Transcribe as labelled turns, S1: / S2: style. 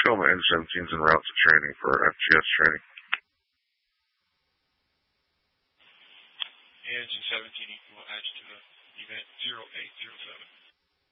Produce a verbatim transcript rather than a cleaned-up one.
S1: show my N seventeens and routes of training for F G S training.
S2: Engine seventeen equal, add you to the event zero eight zero seven.